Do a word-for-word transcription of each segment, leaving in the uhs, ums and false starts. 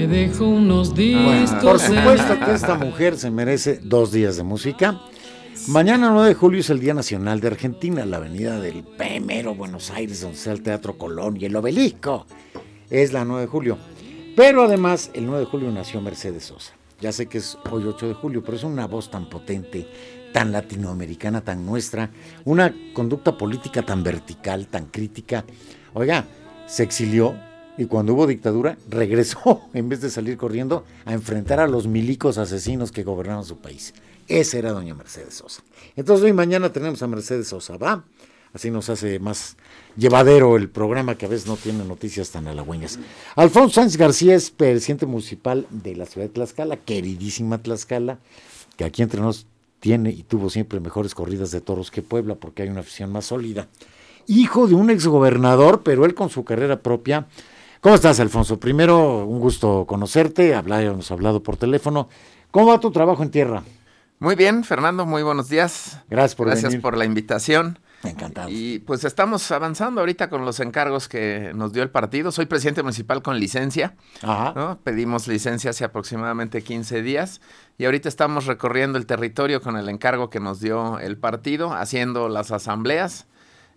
Me dejo unos discos. Bueno, por supuesto que esta mujer se merece dos días de música. Mañana nueve de julio es el Día Nacional de Argentina, la avenida del Primero, Buenos Aires, donde está el Teatro Colón y el Obelisco. Es la nueve de julio. Pero además, el nueve de julio nació Mercedes Sosa. Ya sé que es hoy ocho de julio, pero es una voz tan potente, tan latinoamericana, tan nuestra, una conducta política tan vertical, tan crítica. Oiga, se exilió y cuando hubo dictadura regresó, en vez de salir corriendo, a enfrentar a los milicos asesinos que gobernaban su país. Esa era doña Mercedes Sosa. Entonces hoy mañana tenemos a Mercedes Sosa, ¿va? Así nos hace más llevadero el programa, que a veces no tiene noticias tan halagüeñas. Alfonso Sánchez García es presidente municipal de la ciudad de Tlaxcala, queridísima Tlaxcala, que aquí entre nos tiene y tuvo siempre mejores corridas de toros que Puebla, porque hay una afición más sólida. Hijo de un exgobernador, pero él con su carrera propia. ¿Cómo estás, Alfonso? Primero, un gusto conocerte, hablábamos hablado por teléfono. ¿Cómo va tu trabajo en tierra? Muy bien, Fernando, muy buenos días. Gracias por Gracias venir. por la invitación. Encantado. Y pues estamos avanzando ahorita con los encargos que nos dio el partido. Soy presidente municipal con licencia, Ajá. ¿no? Pedimos licencia hace aproximadamente quince días y ahorita estamos recorriendo el territorio con el encargo que nos dio el partido, haciendo las asambleas,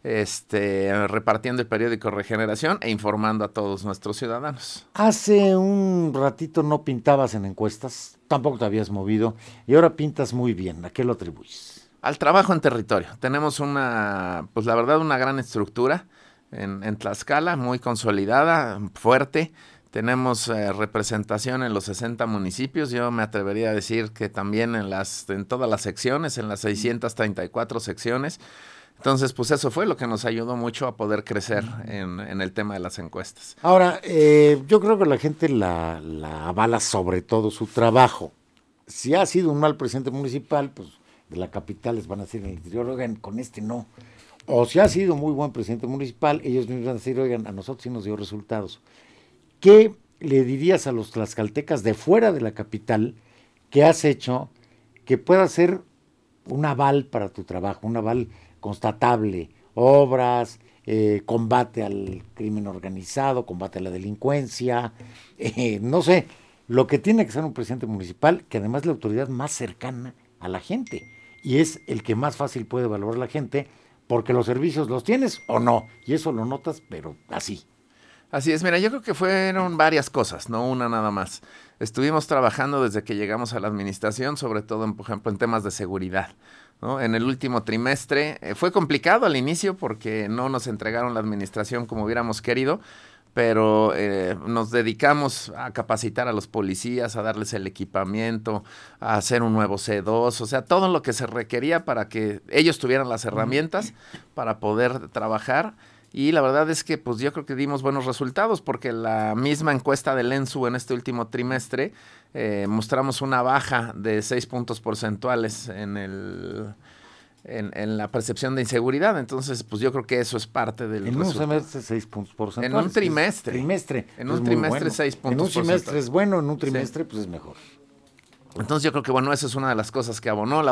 este, repartiendo el periódico Regeneración e informando a todos nuestros ciudadanos. Hace un ratito no pintabas en encuestas, tampoco te habías movido, y ahora pintas muy bien. ¿A qué lo atribuyes? Al trabajo en territorio. Tenemos una, pues la verdad, una gran estructura en, en Tlaxcala, muy consolidada, fuerte. Tenemos eh, representación en los sesenta municipios. Yo me atrevería a decir que también en las, en todas las secciones, en las seiscientas treinta y cuatro secciones. Entonces, pues eso fue lo que nos ayudó mucho a poder crecer en, en el tema de las encuestas. Ahora, eh, yo creo que la gente la, la avala sobre todo su trabajo. Si ha sido un mal presidente municipal, pues de la capital les van a decir en el interior, oigan, con este no. O si ha sido muy buen presidente municipal, ellos mismos van a decir, oigan, a nosotros sí nos dio resultados. ¿Qué le dirías a los tlaxcaltecas de fuera de la capital que has hecho que pueda ser un aval para tu trabajo, un aval constatable? Obras, eh, combate al crimen organizado, combate a la delincuencia, eh, no sé, lo que tiene que ser un presidente municipal, que además es la autoridad más cercana a la gente y es el que más fácil puede valorar la gente, porque los servicios los tienes o no, y eso lo notas, pero así. Así es, mira, yo creo que fueron varias cosas, no una nada más. Estuvimos trabajando desde que llegamos a la administración, sobre todo, en, por ejemplo, en temas de seguridad, ¿no? En el último trimestre eh, fue complicado al inicio porque no nos entregaron la administración como hubiéramos querido, pero eh, nos dedicamos a capacitar a los policías, a darles el equipamiento, a hacer un nuevo C dos, o sea, todo lo que se requería para que ellos tuvieran las herramientas para poder trabajar. Y la verdad es que pues yo creo que dimos buenos resultados, porque la misma encuesta del ENSU en este último trimestre eh, mostramos una baja de seis puntos porcentuales en el... En, en la percepción de inseguridad. Entonces, pues yo creo que eso es parte del En resultado. un semestre seis puntos porcentuales. En un trimestre. Trimestre. En un trimestre bueno. seis puntos En un semestre porcentuales. es bueno, en un trimestre sí. Pues es mejor. Entonces yo creo que bueno, esa es una de las cosas que abonó. La